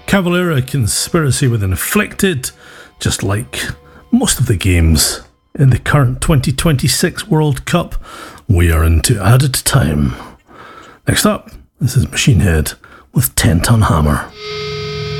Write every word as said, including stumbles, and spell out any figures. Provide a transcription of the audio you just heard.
Cavalera Conspiracy with Inflicted, just like most of the games in the current twenty twenty-six World Cup, we are into added time. Next up, this is Machine Head with ten ton Hammer.